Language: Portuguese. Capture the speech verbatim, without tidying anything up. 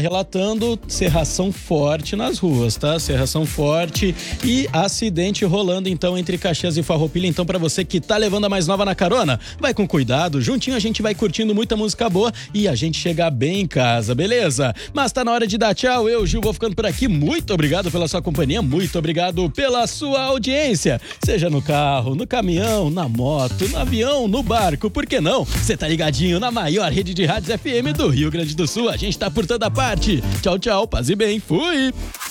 relatando cerração forte nas ruas, tá? Cerração forte e acidente rolando então entre Caxias e Farroupilha. Então pra você que tá levando a mais nova na carona, vai com cuidado, juntinho a gente vai curtindo muita música boa e a gente chegar bem em casa, beleza? Mas tá na hora de dar tchau, eu, Gil, vou ficando por aqui. Muito obrigado pela sua companhia, muito obrigado pela sua audiência, seja no carro, no caminhão, na moto, no avião, no barco, por que não? Você tá ligadinho na maior rede de rádios F M do Rio Grande do Sul, a gente tá por toda parte. Tchau, tchau, paz e bem, fui!